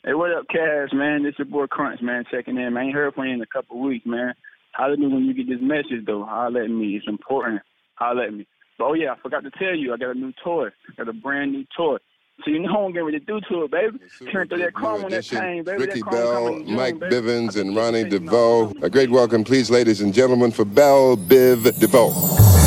Hey, what up, Cash, man? This your boy Crunch, man, checking in, man. Ain't heard from you in a couple of weeks, man. Holler at me when you get this message, though. Holler at me. It's important. Holler at me. But, oh, yeah, I forgot to tell you, I got a new toy. I got a brand new toy. So you know what I'm getting ready to do to it, baby. Turn through that chrome on that thing, baby. Ricky That chrome Bell, coming in June, Mike baby. Bivens, and Ronnie DeVoe. A great welcome, please, ladies and gentlemen, for Belle Biv DeVoe.